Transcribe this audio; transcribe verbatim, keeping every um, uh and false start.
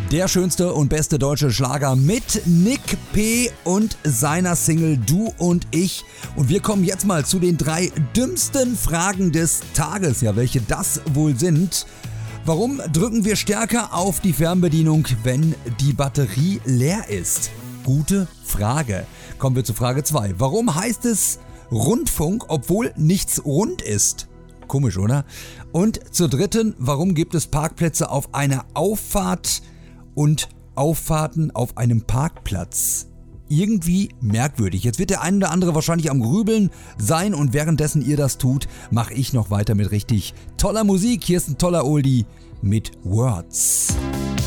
Der schönste und beste deutsche Schlager mit Nick P. und seiner Single Du und ich. Und wir kommen jetzt mal zu den drei dümmsten Fragen des Tages. Ja, welche das wohl sind. Warum drücken wir stärker auf die Fernbedienung, wenn die Batterie leer ist? Gute Frage. Kommen wir zu Frage zwei. Warum heißt es Rundfunk, obwohl nichts rund ist? Komisch, oder? Und zur dritten, warum gibt es Parkplätze auf einer Auffahrt und Auffahrten auf einem Parkplatz? Irgendwie merkwürdig. Jetzt wird der ein oder andere wahrscheinlich am Grübeln sein und währenddessen ihr das tut, mache ich noch weiter mit richtig toller Musik. Hier ist ein toller Oldie mit Words.